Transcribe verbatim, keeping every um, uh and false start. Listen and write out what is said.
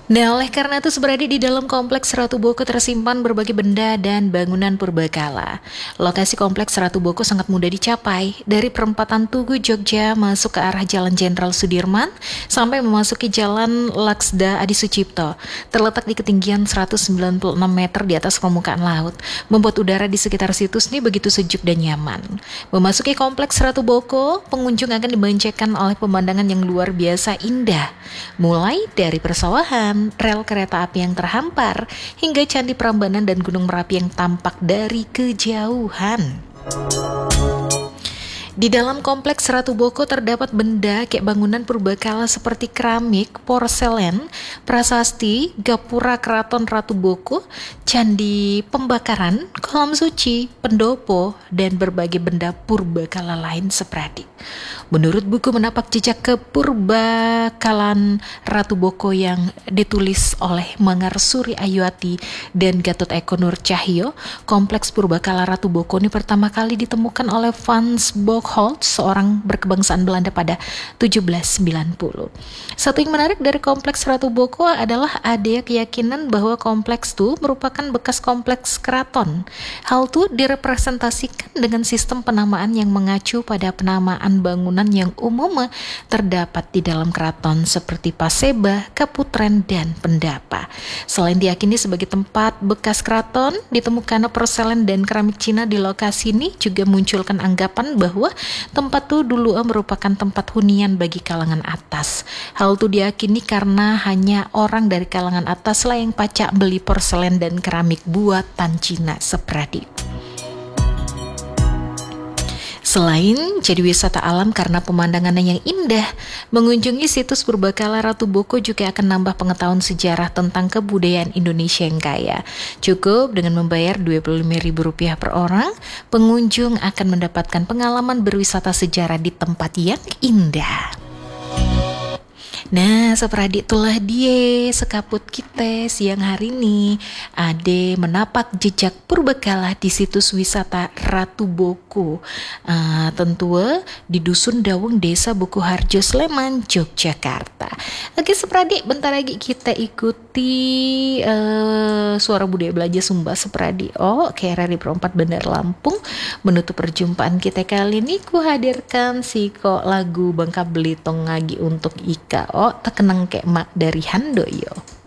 Nah, oleh karena itu seberada di dalam kompleks Ratu Boko tersimpan berbagai benda dan bangunan purbakala. Lokasi kompleks Ratu Boko sangat mudah dicapai, dari perempatan Tugu Jogja masuk ke arah Jalan Jenderal Sudirman sampai memasuki Jalan Laksda Adi Sucipto. Terletak di ketinggian seratus sembilan puluh enam meter di atas permukaan laut, membuat udara di sekitar situs ini begitu sejuk dan nyaman. Memasuki kompleks Ratu Boko, pengunjung akan dimanjakan oleh pemandangan yang luar biasa indah, mulai dari persawahan, rel kereta api yang terhampar, hingga Candi Prambanan dan Gunung Merapi yang tampak dari kejauhan. Di dalam kompleks Ratu Boko terdapat benda kayak bangunan purbakala seperti keramik, porselen, prasasti, gapura keraton Ratu Boko, candi pembakaran, kolam suci, pendopo, dan berbagai benda purbakala lain seperti. Menurut buku Menapak Jejak Kepurbakalan Ratu Boko yang ditulis oleh Mangarsuri Ayuati dan Gatot Eko Nur Cahyo, kompleks purbakala Ratu Boko ini pertama kali ditemukan oleh Frans Bockholtz, seorang berkebangsaan Belanda pada tujuh belas sembilan puluh. Satu yang menarik dari kompleks Ratu Boko adalah ada keyakinan bahwa kompleks itu merupakan bekas kompleks keraton. Hal itu direpresentasikan dengan sistem penamaan yang mengacu pada penamaan bangunan yang umum terdapat di dalam keraton seperti Paseba, Kaputren, dan Pendapa. Selain diyakini sebagai tempat bekas keraton, ditemukan porselen dan keramik Cina di lokasi ini juga munculkan anggapan bahwa tempat itu dulu merupakan tempat hunian bagi kalangan atas. Hal itu diyakini karena hanya orang dari kalangan atas lah yang pacak beli porselen dan keramik buatan Cina seperti. Selain jadi wisata alam karena pemandangannya yang indah, mengunjungi situs purbakala Ratu Boko juga akan nambah pengetahuan sejarah tentang kebudayaan Indonesia yang kaya. Cukup dengan membayar dua puluh lima ribu rupiah per orang, pengunjung akan mendapatkan pengalaman berwisata sejarah di tempat yang indah. Nah, seperti itulah dia sekaput kita siang hari ini. Ade menapak jejak purbakala di situs wisata Ratu Boko. Uh, tentu di Dusun Dawung, Desa Bukuharjo, Sleman, Yogyakarta. Oke, seperti bentar lagi kita ikuti uh, Suara Budaya Belajar Sumba Sepradi. Oh, K R R I Perempat Bandar Lampung. Menutup perjumpaan kita kali ini, ku hadirkan si kok lagu Bangka Belitung lagi untuk Ika. Oh, tekenang kek mak dari Handoyo.